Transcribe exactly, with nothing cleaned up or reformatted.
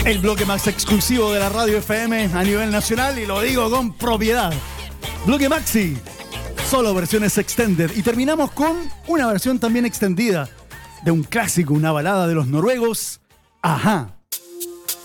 El bloque más exclusivo de la radio F M a nivel nacional, y lo digo con propiedad. Bloque Maxi, solo versiones extended. Y terminamos con una versión también extendida de un clásico, una balada de los noruegos, Ajá.